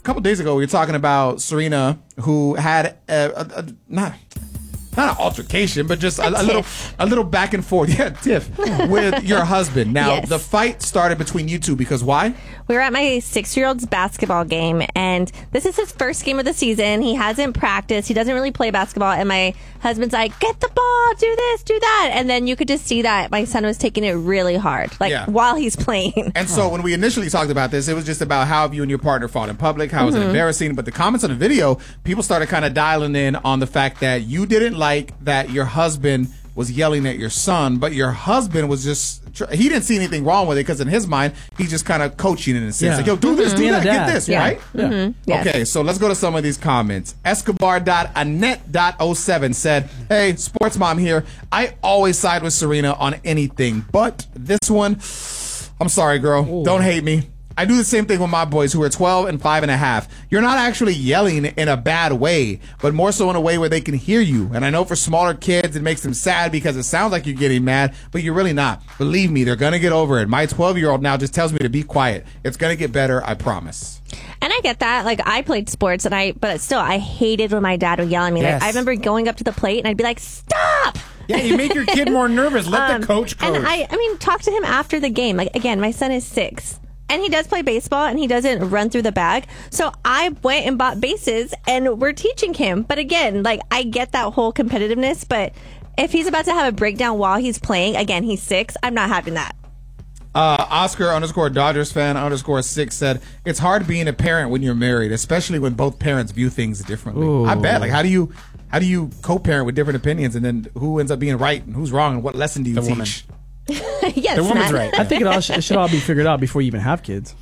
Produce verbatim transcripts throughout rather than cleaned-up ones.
couple days ago, we were talking about Serena, who had a, a, a not not an altercation, but just a, a, a little a little back and forth, yeah, tiff, with your husband. Now, yes. The fight started between you two because why? We were at my six-year-old's basketball game, and this is his first game of the season. He hasn't practiced. He doesn't really play basketball, and my husband's like, get the ball, do this, do that. And then you could just see that my son was taking it really hard, like yeah. while he's playing. And so when we initially talked about this, it was just about how you and your partner fought in public, how mm-hmm. was it embarrassing. But the comments on the video, people started kind of dialing in on the fact that you didn't like that your husband was yelling at your son, but your husband was just, he didn't see anything wrong with it because in his mind, he's just kind of coaching in a sense. Yeah. Like, yo, do this, do that, get this, yeah. right? Yeah. Mm-hmm. Yes. Okay, so let's go to some of these comments. Escobar dot Annette dot oh seven said, hey, sports mom here. I always side with Serena on anything, but this one, I'm sorry, girl. Ooh. Don't hate me. I do the same thing with my boys who are twelve and five and a half. You're not actually yelling in a bad way, but more so in a way where they can hear you. And I know for smaller kids, it makes them sad because it sounds like you're getting mad, but you're really not. Believe me, they're going to get over it. My twelve-year-old now just tells me to be quiet. It's going to get better, I promise. And I get that. Like, I played sports, and I, but still, I hated when my dad would yell at me. Yes. Like, I remember going up to the plate, and I'd be like, stop! Yeah, you make your kid more nervous. Let um, the coach coach. And I, I mean, talk to him after the game. Like, again, my son is six. And he does play baseball, and he doesn't run through the bag. So I went and bought bases, and we're teaching him. But again, like, I get that whole competitiveness. But if he's about to have a breakdown while he's playing, again, he's six, I'm not having that. Uh, Oscar underscore Dodgers fan underscore six said, it's hard being a parent when you're married, especially when both parents view things differently. Ooh. I bet. Like, how do you how do you co-parent with different opinions, and then who ends up being right and who's wrong, and what lesson do you the teach? Woman. Yes, the woman's right. I think it, all sh- it should all be figured out before you even have kids.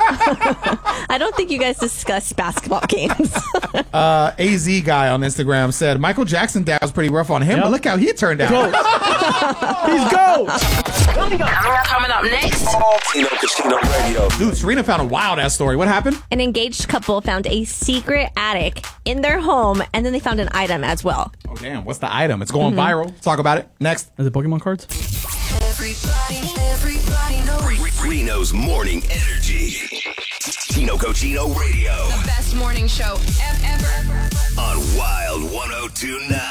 I don't think you guys discuss basketball games. uh, A Z guy on Instagram said Michael Jackson dad was pretty rough on him, yep. but look how he turned out. He's goat. Coming up, coming up next. Tino Cochino Radio. Dude, Serena found a wild ass story. What happened? An engaged couple found a secret attic in their home, and then they found an item as well. Oh damn! What's the item? It's going mm-hmm. viral. Let's talk about it next. Is it Pokemon cards? Everybody, everybody knows. Reno's morning energy. Tino Cochino Radio. The best morning show ever. On Wild one oh two point nine.